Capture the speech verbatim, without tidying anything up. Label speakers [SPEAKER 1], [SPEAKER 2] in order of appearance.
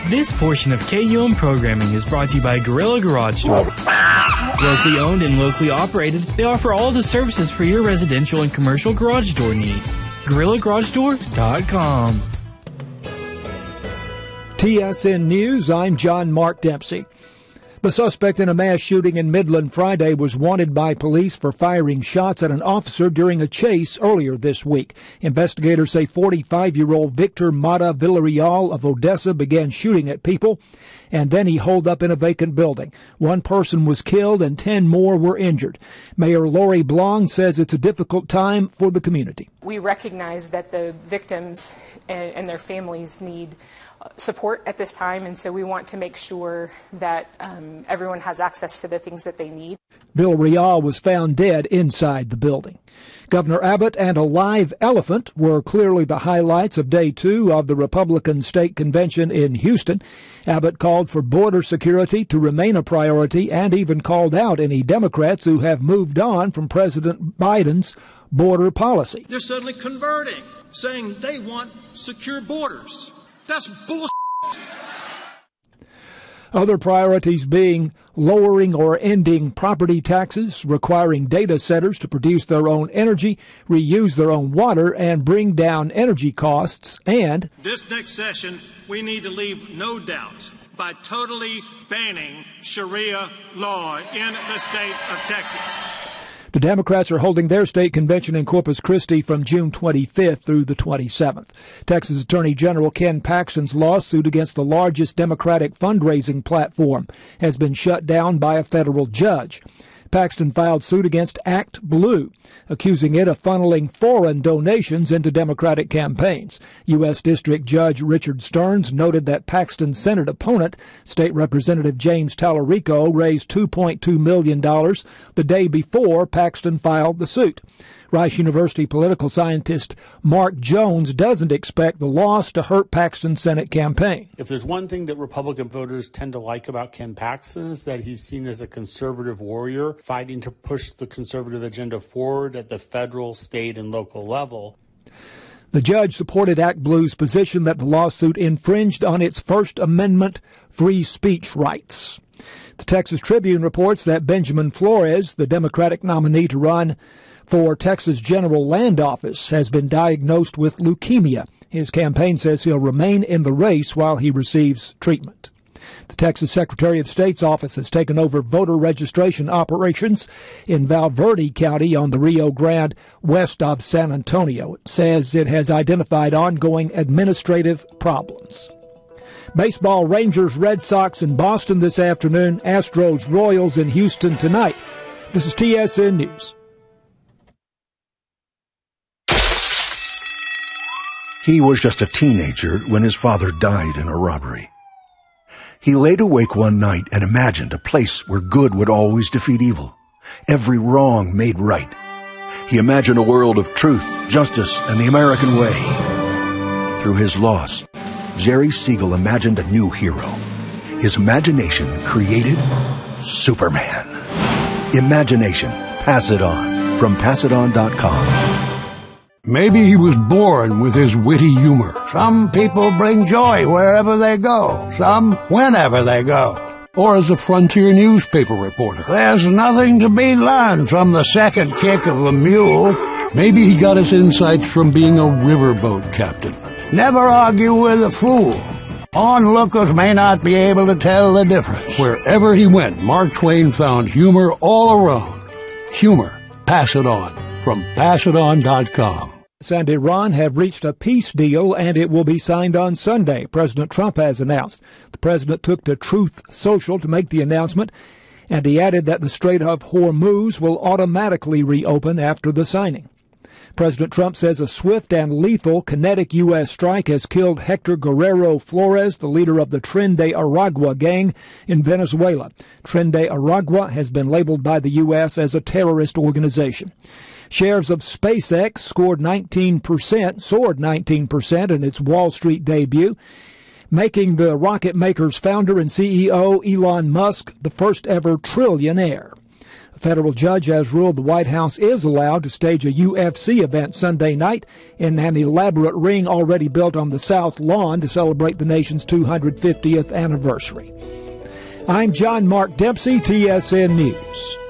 [SPEAKER 1] This portion of K U M programming is brought to you by Gorilla Garage Door. Locally owned and locally operated, they offer all the services for your residential and commercial garage door needs. gorilla garage door dot com.
[SPEAKER 2] T S N News, I'm John Mark Dempsey. The suspect in a mass shooting in Midland Friday was wanted by police for firing shots at an officer during a chase earlier this week. Investigators say forty-five-year-old Victor Mata Villarreal of Odessa began shooting at people, and then he holed up in a vacant building. One person was killed and ten more were injured. Mayor Lori Blong says it's a difficult time for the community.
[SPEAKER 3] We recognize that the victims and, and their families need support at this time, and so we want to make sure that um, everyone has access to the things that they need.
[SPEAKER 2] Villarreal was found dead inside the building. Governor Abbott and a live elephant were clearly the highlights of day two of the Republican State Convention in Houston. Abbott called for border security to remain a priority and even called out any Democrats who have moved on from President Biden's border policy.
[SPEAKER 4] They're suddenly converting, saying they want secure borders. That's bullshit.
[SPEAKER 2] Other priorities being lowering or ending property taxes, requiring data centers to produce their own energy, reuse their own water, and bring down energy costs, and
[SPEAKER 4] this next session, we need to leave no doubt by totally banning Sharia law in the state of Texas.
[SPEAKER 2] The Democrats are holding their state convention in Corpus Christi from June twenty-fifth through the twenty-seventh. Texas Attorney General Ken Paxton's lawsuit against the largest Democratic fundraising platform has been shut down by a federal judge. Paxton filed suit against Act Blue, accusing it of funneling foreign donations into Democratic campaigns. U S. District Judge Richard Stearns noted that Paxton's Senate opponent, State Representative James Tallarico, raised two point two million dollars the day before Paxton filed the suit. Rice University political scientist Mark Jones doesn't expect the loss to hurt Paxton's Senate campaign.
[SPEAKER 5] If there's one thing that Republican voters tend to like about Ken Paxton is that he's seen as a conservative warrior fighting to push the conservative agenda forward at the federal, state, and local level.
[SPEAKER 2] The judge supported Act Blue's position that the lawsuit infringed on its First Amendment free speech rights. The Texas Tribune reports that Benjamin Flores, the Democratic nominee to run for Texas General Land Office, has been diagnosed with leukemia. His campaign says he'll remain in the race while he receives treatment. The Texas Secretary of State's office has taken over voter registration operations in Valverde County on the Rio Grande west of San Antonio. It says it has identified ongoing administrative problems. Baseball, Rangers, Red Sox in Boston this afternoon. Astros, Royals in Houston tonight. This is T S N News.
[SPEAKER 6] He was just a teenager when his father died in a robbery. He laid awake one night and imagined a place where good would always defeat evil, every wrong made right. He imagined a world of truth, justice, and the American way. Through his loss, Jerry Siegel imagined a new hero. His imagination created Superman. Imagination. Pass it on. From pass it on dot com.
[SPEAKER 7] Maybe he was born with his witty humor. Some people bring joy wherever they go, some whenever they go. Or as a frontier newspaper reporter. There's nothing to be learned from the second kick of a mule.
[SPEAKER 8] Maybe he got his insights from being a riverboat captain.
[SPEAKER 7] Never argue with a fool. Onlookers may not be able to tell the difference.
[SPEAKER 8] Wherever he went, Mark Twain found humor all around. Humor. Pass it on. From pass it on dot com.
[SPEAKER 2] And Iran have reached a peace deal, and it will be signed on Sunday, President Trump has announced. The president took to Truth Social to make the announcement, and he added that the Strait of Hormuz will automatically reopen after the signing. President Trump says a swift and lethal kinetic U S strike has killed Hector Guerrero Flores, the leader of the Tren de Aragua gang in Venezuela. Tren de Aragua has been labeled by the U S as a terrorist organization. Shares of SpaceX scored nineteen percent, soared nineteen percent in its Wall Street debut, making the rocket maker's founder and C E O, Elon Musk, the first ever trillionaire. Federal judge has ruled the White House is allowed to stage a U F C event Sunday night in an elaborate ring already built on the South Lawn to celebrate the nation's two hundred fiftieth anniversary. I'm John Mark Dempsey, T S N News.